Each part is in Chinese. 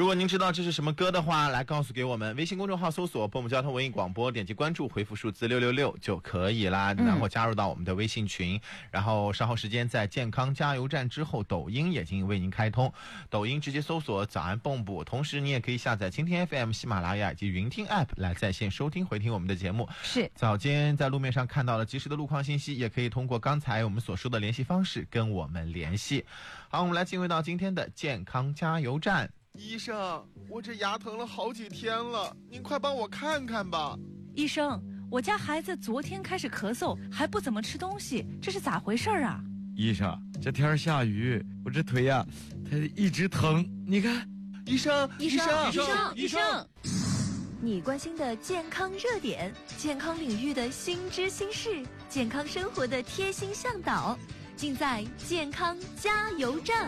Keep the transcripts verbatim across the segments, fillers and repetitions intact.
如果您知道这是什么歌的话，来告诉给我们。微信公众号搜索蹦蹦交通文艺广播，点击关注，回复数字六六六就可以啦，然后加入到我们的微信群。然后稍后时间在健康加油站之后，抖音也已经为您开通，抖音直接搜索早安蹦蹦，同时你也可以下载蜻蜓 F M、喜马拉雅以及云听 App 来在线收听回听我们的节目。 是早间在路面上看到了及时的路况信息，也可以通过刚才我们所说的联系方式跟我们联系。好，我们来进入到今天的健康加油站。 医生，我这牙疼了好几天了，您快帮我看看吧。 医生，我家孩子昨天开始咳嗽，还不怎么吃东西，这是咋回事啊？ 医生，这天下雨，我这腿呀、啊，它一直疼。你看， 医生， 医生， 医生，医生， 你关心的健康热点，健康领域的新知新事，健康生活的贴心向导，尽在健康加油站。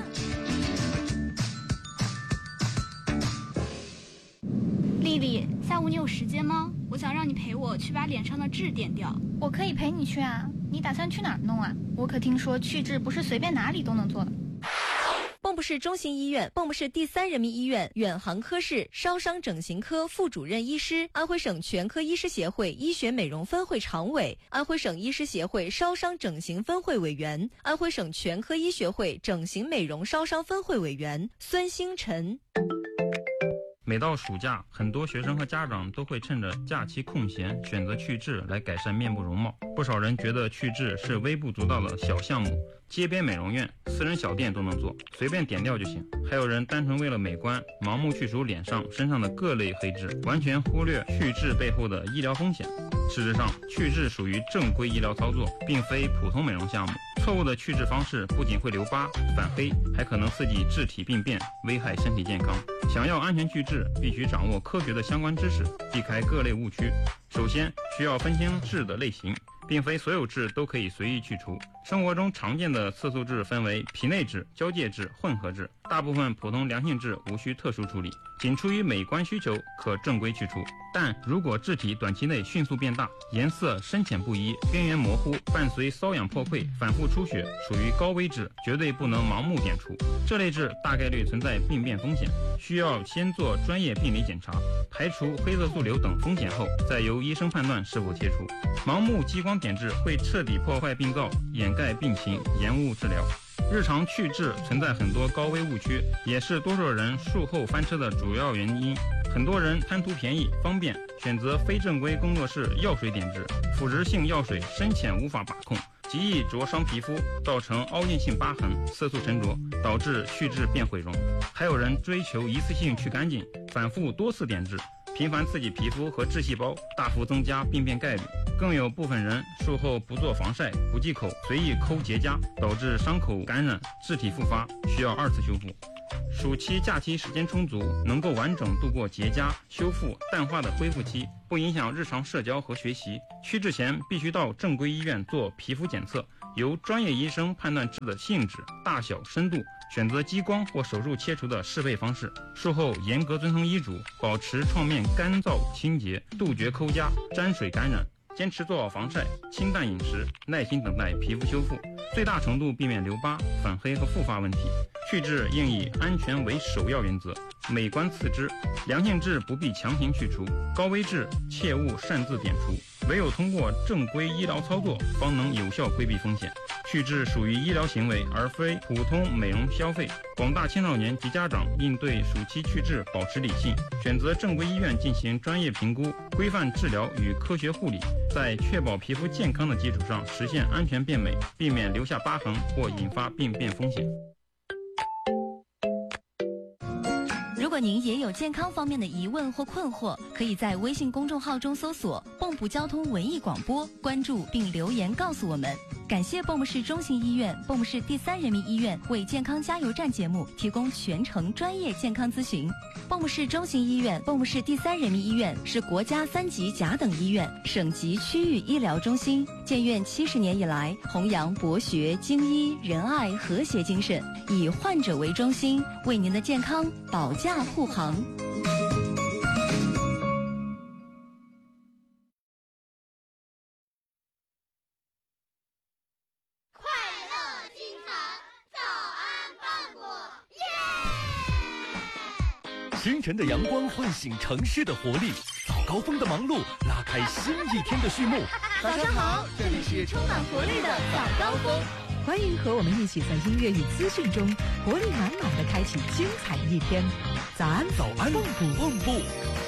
丽丽，下午你有时间吗？我想让你陪我去把脸上的痣点掉。 我可以陪你去啊，你打算去哪儿弄啊？我可听说去痣不是随便哪里都能做的。 蚌埠市中心医院、蚌埠市第三人民医院远航科室烧伤整形科副主任医师，安徽省全科医师协会医学美容分会常委，安徽省医师协会烧伤整形分会委员，安徽省全科医学会整形美容烧伤分会委员孙星辰。 每到暑假，很多学生和家长都会趁着假期空闲选择去痣来改善面部容貌。不少人觉得去痣是微不足道的小项目，街边美容院、私人小店都能做，随便点掉就行。还有人单纯为了美观，盲目去除脸上、身上的各类黑痣，完全忽略去痣背后的医疗风险。事实上，去痣属于正规医疗操作，并非普通美容项目。错误的去痣方式不仅会留疤、反黑，还可能刺激质体病变，危害身体健康。想要安全去痣，必须掌握科学的相关知识，避开各类误区。首先，需要分清痣的类型，并非所有痣都可以随意去除。生活中常见的色素痣分为皮内痣、交界痣、混合痣，大部分普通良性痣无需特殊处理，仅出于美观需求可正规去除。但如果痣体短期内迅速变大，颜色深浅不一，边缘模糊，伴随瘙痒破溃，反复出血，属于高危痣，绝对不能盲目点除。这类痣大概率存在病变风险，需要先做专业病理检查，排除黑色素瘤等风险后，再由医生判断是否切除。盲目激光点痣会彻底破坏病灶，掩盖病情，延误治疗。日常去痣存在很多高危误区，也是多数人术后翻车的主要原因。很多人贪图便宜方便，选择非正规工作室药水点痣，腐蚀性药水深浅无法把控，极易灼伤皮肤，造成凹陷性疤痕、色素沉着，导致去痣变毁容。还有人追求一次性去干净，反复多次点痣，频繁刺激皮肤和痣细胞，大幅增加病变概率。更有部分人术后不做防晒、不忌口，随意抠结痂，导致伤口感染、质体复发，需要二次修复。暑期假期时间充足，能够完整度过结痂、修复、淡化的恢复期，不影响日常社交和学习。去痣前必须到正规医院做皮肤检测，由专业医生判断痣的性质、大小、深度，选择激光或手术切除的适配方式。术后严格遵从医嘱，保持创面干燥清洁，杜绝抠痂、沾水感染。坚持做好防晒、清淡饮食，耐心等待皮肤修复，最大程度避免留疤、反黑和复发问题。去痣应以安全为首要原则，美观次之。良性痣不必强行去除，高危痣切勿擅自点除。唯有通过正规医疗操作，方能有效规避风险。去痣属于医疗行为，而非普通美容消费。广大青少年及家长应对暑期去痣保持理性，选择正规医院进行专业评估，规范治疗与科学护理，在确保皮肤健康的基础上实现安全变美，避免留下疤痕或引发病变风险。 如果您也有健康方面的疑问或困惑，可以在微信公众号中搜索“蚌埠交通文艺广播”，关注并留言告诉我们。感谢蚌埠市中心医院、蚌埠市第三人民医院为健康加油站节目提供全程专业健康咨询。蚌埠市中心医院、蚌埠市第三人民医院是国家三级甲等医院、省级区域医疗中心，建院七十年以来，弘扬博学、精医、仁爱、和谐精神，以患者为中心，为您的健康保驾护航。 清晨的阳光唤醒城市的活力，早高峰的忙碌拉开新一天的序幕。 早上好，这里是充满活力的早高峰， 欢迎和我们一起在音乐与资讯中活力满满的开启精彩一天。早安， 早安，蹦蹦蹦。